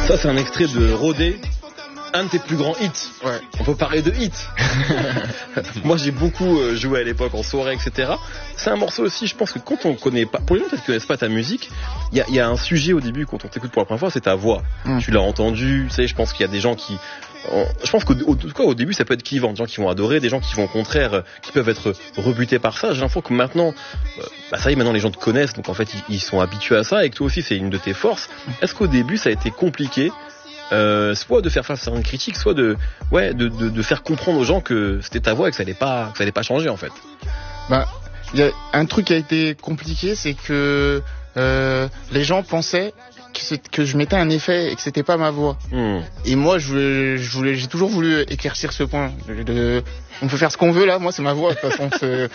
Ça, c'est un extrait de Rodé, un de tes plus grands hits. Ouais. On peut parler de hits. Moi, j'ai beaucoup joué à l'époque en soirée, etc. C'est un morceau aussi, je pense que quand on connaît pas, pour les gens qui ne connaissent pas ta musique, il y a un sujet au début quand on t'écoute pour la première fois, c'est ta voix. Tu l'as entendu, tu sais, je pense qu'il y a des gens qui... Je pense qu'au début, ça peut être clivant. Des gens qui vont adorer, des gens qui vont au contraire, qui peuvent être rebutés par ça. J'ai l'impression que maintenant, ça y est, maintenant les gens te connaissent, donc en fait, ils sont habitués à ça, et que toi aussi, c'est une de tes forces. Est-ce qu'au début, ça a été compliqué, soit de faire face à une critique, soit de faire comprendre aux gens que c'était ta voix et que ça allait pas changer, en fait? Bah, il y a un truc qui a été compliqué, c'est que les gens pensaient que je mettais un effet et que c'était pas ma voix. Et moi, j'ai toujours voulu éclaircir ce point. On peut faire ce qu'on veut là, moi c'est ma voix de toute façon.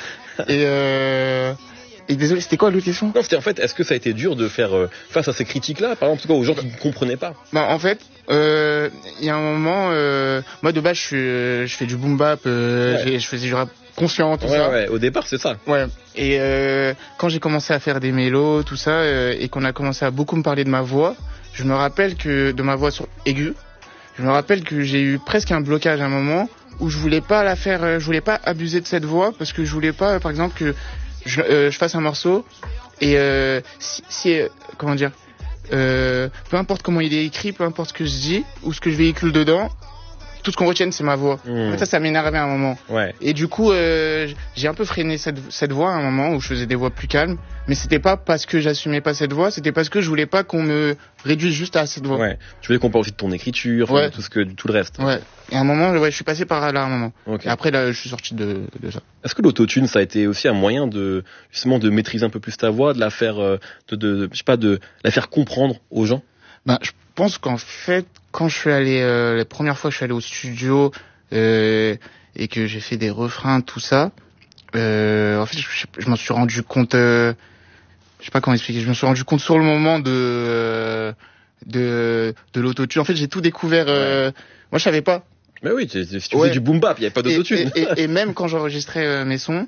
Et désolé, c'était quoi l'autre question? Non, c'était en fait, est-ce que ça a été dur de faire face à ces critiques-là, par exemple, en tout cas aux gens qui ne comprenaient pas? Bah en fait, il y a un moment, moi de base je fais du boom bap, je faisais du rap conscient, tout ça. Ouais, au départ c'est ça. Ouais. Et quand j'ai commencé à faire des mélos, tout ça, et qu'on a commencé à beaucoup me parler de ma voix, je me rappelle que de ma voix aiguë, je me rappelle que j'ai eu presque un blocage à un moment où je voulais pas je voulais pas abuser de cette voix parce que je voulais pas, par exemple, que je fasse un morceau et comment dire, peu importe comment il est écrit, peu importe ce que je dis ou ce que je véhicule dedans, tout ce qu'on retienne c'est ma voix. Ça m'énervait à un moment. Ouais. Et du coup j'ai un peu freiné cette voix à un moment où je faisais des voix plus calmes, mais c'était pas parce que j'assumais pas cette voix, c'était parce que je voulais pas qu'on me réduise juste à cette voix. Ouais. Tu voulais qu'on parle aussi de ton écriture, tout le reste. Ouais. Et à un moment, je suis passé par là à un moment. Okay. Et après là, je suis sorti de ça. Est-ce que l'autotune, ça a été aussi un moyen de justement de maîtriser un peu plus ta voix, de la faire je sais pas, de la faire comprendre aux gens? Ben, je pense qu'en fait, quand je suis allé la première fois que je suis allé au studio et que j'ai fait des refrains, tout ça, en fait, je m'en suis rendu compte. Je sais pas comment expliquer. Je me suis rendu compte sur le moment de l'autotune. En fait, j'ai tout découvert. Moi, je savais pas. Mais oui, si tu faisais du boom bap, il y avait pas d'autotune. Et même quand j'enregistrais mes sons,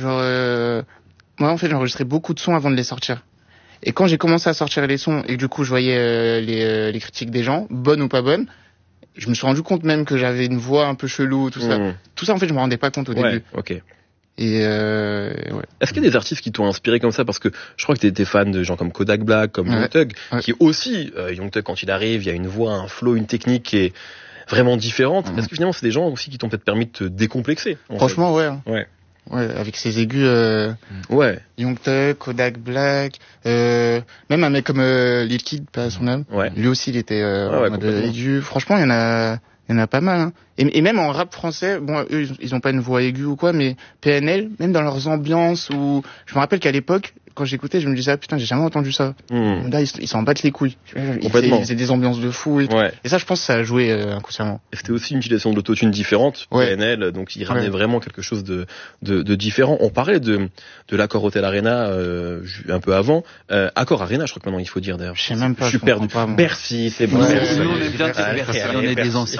moi, en fait, j'enregistrais beaucoup de sons avant de les sortir. Et quand j'ai commencé à sortir les sons et que du coup je voyais les critiques des gens, bonnes ou pas bonnes, je me suis rendu compte même que j'avais une voix un peu chelou, tout ça. Tout ça en fait je me rendais pas compte au début. Ok. Et Est-ce qu'il y a des artistes qui t'ont inspiré comme ça? Parce que je crois que t'étais fan de gens comme Kodak Black, comme Young Thug, qui aussi, Young Thug quand il arrive, il y a une voix, un flow, une technique qui est vraiment différente. Est-ce que finalement c'est des gens aussi qui t'ont peut-être permis de te décomplexer? Franchement, ouais, avec ses aigus, Young Thug, Kodak Black, même un mec comme Lil Kid, pas son âme. Lui aussi, il était en mode aigu. Franchement, il y en a pas mal. Hein. Et même en rap français, bon, eux, ils ont pas une voix aiguë ou quoi, mais PNL, même dans leurs ambiances, je me rappelle qu'à l'époque, quand j'écoutais, je me disais, putain, j'ai jamais entendu ça. Là, ils s'en battent les couilles. Ils faisaient des ambiances de fou et tout. Et ça, je pense que ça a joué inconsciemment. Et c'était aussi une utilisation de l'autotune différente, PNL, donc il ramenait vraiment quelque chose de différent. On parlait de l'Accor Hotel Arena un peu avant. Accor Arena, je crois que maintenant il faut dire d'ailleurs. Je sais même pas. Je suis perdu. Bercy, c'est bon. Nous, on aime bien Bercy, on est des anciens.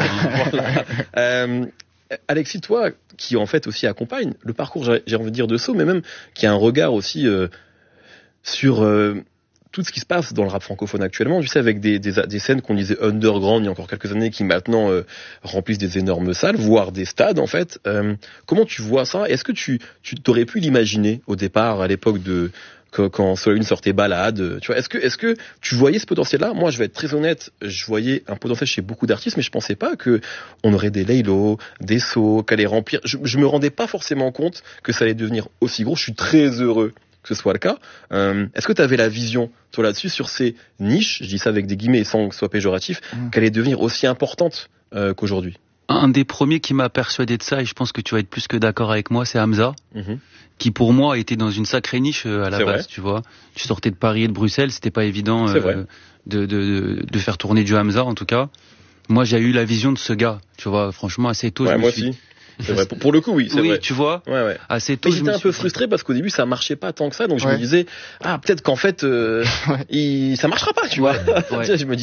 Alexis, toi, qui en fait aussi accompagne le parcours, j'ai envie de dire de So, mais même qui a un regard aussi sur tout ce qui se passe dans le rap francophone actuellement, tu sais, avec des scènes qu'on disait underground il y a encore quelques années, qui maintenant remplissent des énormes salles, voire des stades en fait. Comment tu vois ça? Est-ce que tu t'aurais pu l'imaginer au départ, à l'époque quand Soleil sortait Balade, tu vois, est-ce que tu voyais ce potentiel-là? Moi, je vais être très honnête, je voyais un potentiel chez beaucoup d'artistes, mais je pensais pas que on aurait des Laylo, des So, qu'elle allait remplir. Je me rendais pas forcément compte que ça allait devenir aussi gros. Je suis très heureux que ce soit le cas. Est-ce que tu avais la vision, toi, là-dessus, sur ces niches, je dis ça avec des guillemets sans que ce soit péjoratif, qu'elle allait devenir aussi importante qu'aujourd'hui? Un des premiers qui m'a persuadé de ça, et je pense que tu vas être plus que d'accord avec moi, c'est Hamza, qui pour moi était dans une sacrée niche à la base, tu vois. Tu sortais de Paris et de Bruxelles, c'était pas évident de faire tourner du Hamza, en tout cas. Moi, j'ai eu la vision de ce gars, tu vois, franchement, assez tôt. Ouais, moi aussi. C'est vrai. Pour le coup, oui, c'est vrai. Oui, tu vois. Assez tôt. J'étais un peu frustré parce qu'au début, ça marchait pas tant que ça, donc je me disais, peut-être qu'en fait, ça marchera pas, tu vois. Je me